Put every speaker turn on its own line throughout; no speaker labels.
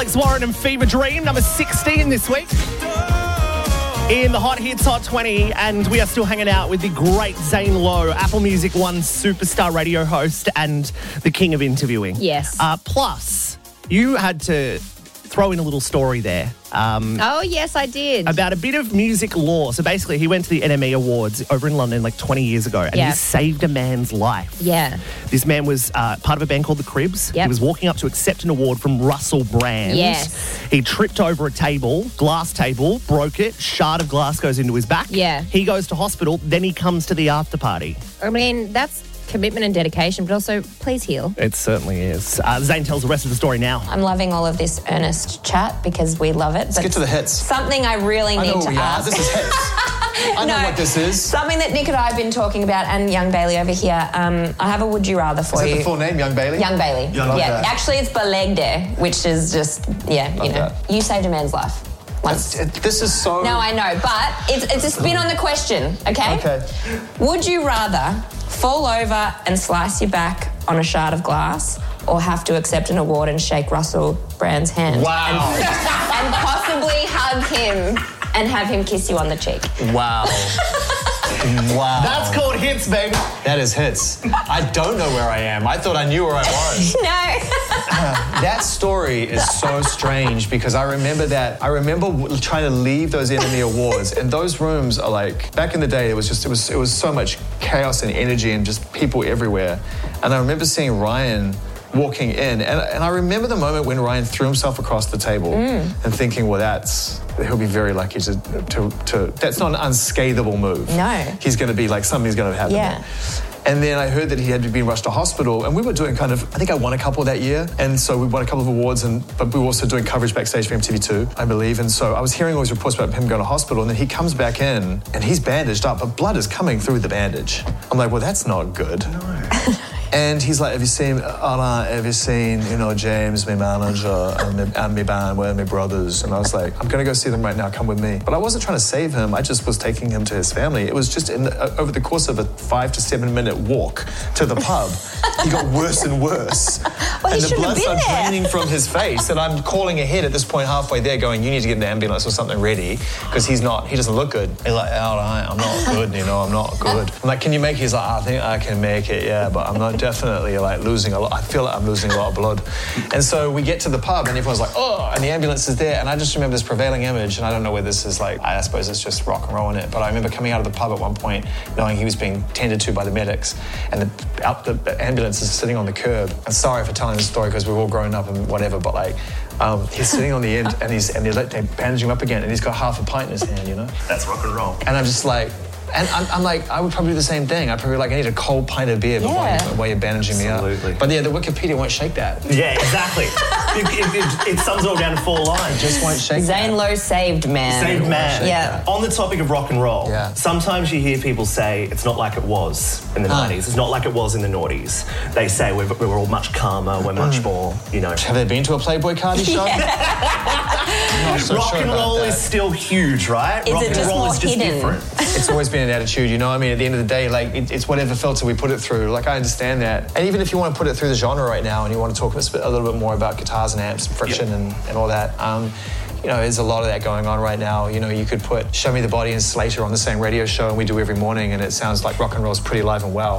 Alex Warren and Fever Dream, number 16 this week in the Hot Hits Hot 20, and we are still hanging out with the great Zane Lowe, Apple Music One superstar radio host and the king of interviewing.
Yes.
Plus, you had to throw in a little story there.
Oh, yes, I did.
About a bit of music lore. So basically, he went to the NME Awards over in London like 20 years ago, and he saved a man's life.
Yeah.
This man was part of a band called The Cribs.
Yep.
He was walking up to accept an award from Russell Brand.
Yes.
He tripped over a table, glass table, broke it, shard of glass goes into his back.
Yeah.
He goes to hospital, then he comes to the after party.
I mean, that's commitment and dedication, but also please heal.
It certainly is. Zane tells the rest of the story now.
I'm loving all of this earnest chat because we love it.
Let's get to the hits.
Something I really need to ask.
This is hits. I know what this is.
Something that Nick and I have been talking about, and Young Bailey over here. I have a would you rather for you.
Is that the full name, Young Bailey?
Young Bailey.
Yeah.
Actually, it's Belegde, which is just, you saved a man's life.
This is so...
No, I know, but it's a spin on the question, okay?
Okay.
Would you rather fall over and slice your back on a shard of glass or have to accept an award and shake Russell Brand's hand?
Wow.
And possibly hug him and have him kiss you on the cheek?
Wow. Wow.
That's called hits, baby.
That is hits. I don't know where I am. I thought I knew where I was.
No.
That story is so strange because I remember trying to leave those NME Awards, and those rooms are like, back in the day, it was so much chaos and energy and just people everywhere. And I remember seeing Ryan walking in, and I remember the moment when Ryan threw himself across the table and thinking, well, he'll be very lucky to that's not an unscathable move.
No.
He's going to be like, something's going to happen.
Yeah.
And then I heard that he had been rushed to hospital, and we were doing I think I won a couple that year, and so we won a couple of awards, but we were also doing coverage backstage for MTV2, I believe, and so I was hearing all these reports about him going to hospital, and then he comes back in, and he's bandaged up, but blood is coming through the bandage. I'm like, well, that's not good. No. And he's like, have you seen, James, my manager, and my band, we're my brothers? And I was like, I'm going to go see them right now, come with me. But I wasn't trying to save him, I just was taking him to his family. It was just over the course of a 5 to 7 minute walk to the pub, he got worse and worse.
Well,
and the blood started
there.
draining from his face, and I'm calling ahead at this point halfway there going, you need to get an ambulance or something ready, because he doesn't look good. He's like, all right, I'm not good, I'm not good. I'm like, can you make it? He's like, I think I can make it, yeah, but I'm not definitely like losing a lot. I feel like I'm losing a lot of blood. And so we get to the pub and everyone's like, oh, and the ambulance is there. And I just remember this prevailing image, and I don't know whether this is like, I suppose it's just rock and roll in it, but I remember coming out of the pub at one point knowing he was being tended to by the medics, and the ambulance is sitting on the curb. I'm sorry for telling this story because we've all grown up and whatever, but like, he's sitting on the end and they bandage him up again, and he's got half a pint in his hand,
That's rock and roll.
And I'm just like, and I'm like, I would probably do the same thing. I'd probably I need a cold pint of beer while you're bandaging me up. But yeah, the Wikipedia won't shake that.
Yeah, exactly. it sums it all down to 4 lines.
Just won't shake
Zane Lowe saved man.
Saved man.
Yeah.
On the topic of rock and roll, sometimes you hear people say it's not like it was in the 90s. It's not like it was in the noughties. They say we were all much calmer, we're much more, Have
they been to a Playboy Cardi show?
Rock and roll is still huge, right? Rock and roll is just different.
It's always been an attitude, I mean, at the end of the day, like, it's whatever filter we put it through. Like, I understand that. And even if you want to put it through the genre right now and you want to talk a little bit more about guitars and amps and friction and all that, there's a lot of that going on right now. You could put Show Me the Body and Slater on the same radio show, and we do every morning, and it sounds like rock and roll is pretty alive and well.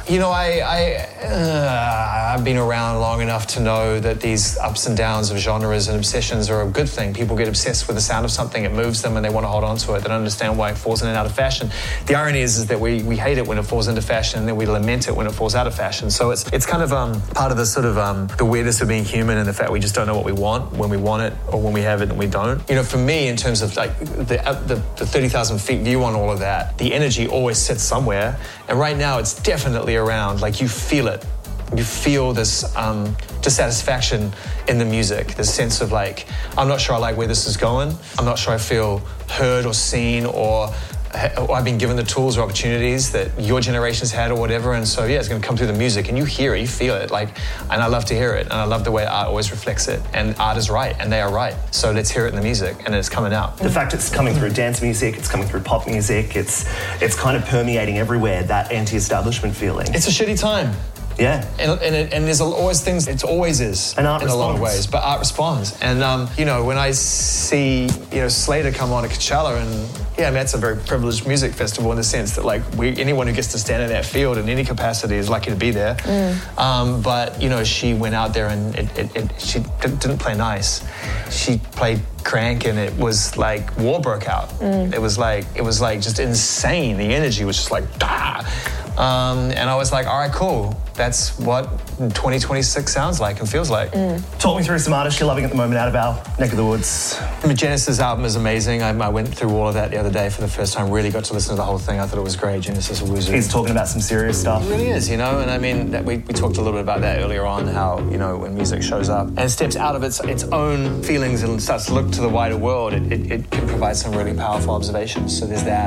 I've been around long enough to know that these ups and downs of genres and obsessions are a good thing. People get obsessed with the sound of something, it moves them, and they want to hold on to it. They don't understand why it falls in and out of fashion. The irony is that we hate it when it falls into fashion, and then we lament it when it falls out of fashion. So it's kind of part of the sort of the weirdness of being human, and the fact we just don't know what we want when we want it, or when we have it and we don't. For me, in terms of like the 30,000 feet view on all of that, the energy always sits somewhere, and right now it's definitely around. Like, you feel it. You feel this dissatisfaction in the music, this sense of like, I'm not sure I like where this is going. I'm not sure I feel heard or seen, or I've been given the tools or opportunities that your generation's had or whatever, and so it's going to come through the music, and you hear it, you feel it, and I love to hear it, and I love the way art always reflects it, and art is right, and they are right, so let's hear it in the music, and it's coming out.
The fact it's coming through dance music, it's coming through pop music, it's kind of permeating everywhere, that anti-establishment feeling.
It's a shitty time.
Yeah.
And there's always things, it always is.
And art
in a lot of
responds.
ways, but art responds. And, when I see, Slater come on at Coachella, and yeah, I mean, it's a very privileged music festival in the sense that, like, anyone who gets to stand in that field in any capacity is lucky to be there. But, she went out there and she didn't play nice. She played crank, and it was like war broke out. It was like just insane. The energy was just like, "Dah!" And I was like, all right, cool. That's what 2026 sounds like and feels like.
Talk me through some artists you're loving at the moment out of our neck of the woods.
Genesis' album is amazing. I went through all of that the other day for the first time. Really got to listen to the whole thing. I thought it was great. Genesis Owusu.
He's talking about some serious stuff.
It really is, And I mean, we talked a little bit about that earlier on, how, when music shows up and steps out of its own feelings and starts to look to the wider world, it can provide some really powerful observations. So there's that.